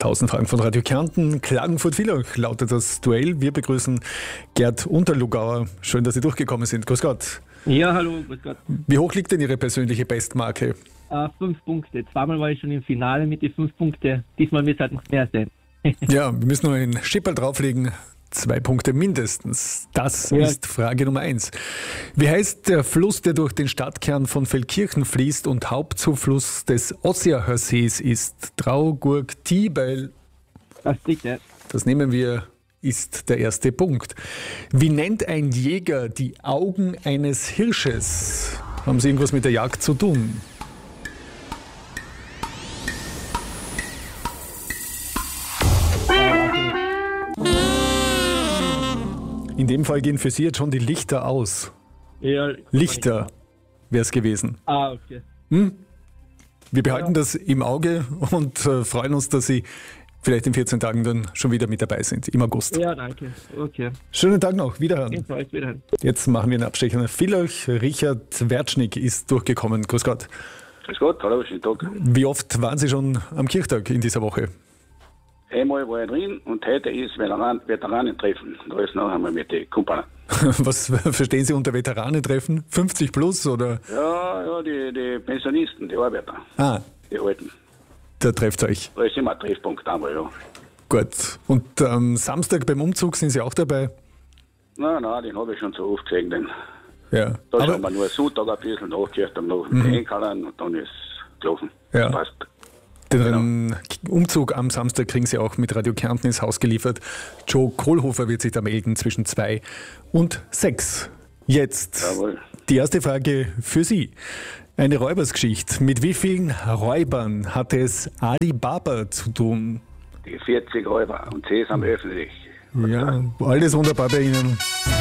1000 Franken von Radio Kärnten. Klagenfurt-Villach lautet das Duell. Wir begrüßen Gerd Unterlugauer. Schön, dass Sie durchgekommen sind. Grüß Gott. Ja, hallo, grüß Gott. Wie hoch liegt denn Ihre persönliche Bestmarke? 5 Punkte. Zweimal war ich schon im Finale mit den 5 Punkten. Diesmal wird es halt noch mehr sein. Ja, wir müssen nur einen Schipperl drauflegen. 2 Punkte mindestens. Das ist Frage Nummer 1. Wie heißt der Fluss, der durch den Stadtkern von Feldkirchen fließt und Hauptzufluss des Ossiacher Sees ist? Traugurk, Tiebeil. Das liegt, ja. Das nehmen wir, ist der erste Punkt. Wie nennt ein Jäger die Augen eines Hirsches? Haben Sie irgendwas mit der Jagd zu tun? In dem Fall gehen für Sie jetzt schon die Lichter aus. Ja, Lichter wäre es gewesen. okay. Wir behalten das im Auge und freuen uns, dass Sie vielleicht in 14 Tagen dann schon wieder mit dabei sind, im August. Ja, danke. Okay. Schönen Tag noch, wiederhören. Ebenfalls wiederhören. Jetzt machen wir einen Abstecher nach Villach. Richard Wertschnick ist durchgekommen. Grüß Gott. Grüß Gott, hallo, schönen Tag. Wie oft waren Sie schon am Kirchtag in dieser Woche? Einmal war ich drin und heute ist Veteranentreffen. Da ist noch einmal mit den Kumpeln. Was verstehen Sie unter Veteranentreffen? 50 plus oder? Ja, die Pensionisten, die Arbeiter, die Alten. Da trefft euch. Da ist immer ein Treffpunkt einmal, ja. Gut. Und am Samstag beim Umzug sind Sie auch dabei? Nein, den habe ich schon so oft gesehen. Denn Ja. da haben wir nur Sonntag ein bisschen nachgehört, dann noch mit den Enkeln und dann ist es gelaufen. Ja. Passt. Den Umzug am Samstag kriegen Sie auch mit Radio Kärnten ins Haus geliefert. Joe Kohlhofer wird sich da melden zwischen 2 und 6. Jetzt Jawohl. die erste Frage für Sie. Eine Räubersgeschichte. Mit wie vielen Räubern hatte es Ali Baba zu tun? Die 40 Räuber und sie sind öffentlich. Ja, alles wunderbar bei Ihnen.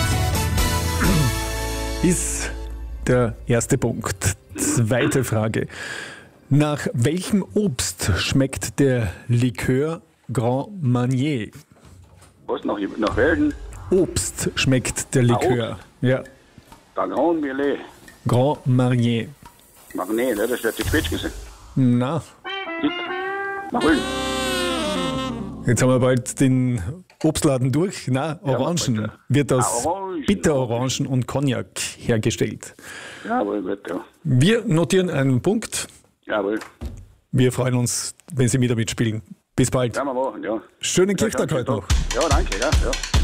Ist der erste Punkt. Zweite Frage. Nach welchem Obst schmeckt der Likör Grand Marnier? Was, nach welchen? Obst schmeckt der Likör. Ja, Der Grand Millet. Grand Marnier. Mach nee, das wird die Quetsch gesehen. Na, Nach welchen? jetzt haben wir bald den Obstladen durch. Na, Orangen bald, ja. wird aus Orangen. Bitterorangen und Cognac hergestellt. Jawohl, gut, ja. Wir notieren einen Punkt. Jawohl. Wir freuen uns, wenn Sie wieder mitspielen. Bis bald. Werden wir machen, ja. Schönen Kirchtag heute noch. Ja, danke, ja.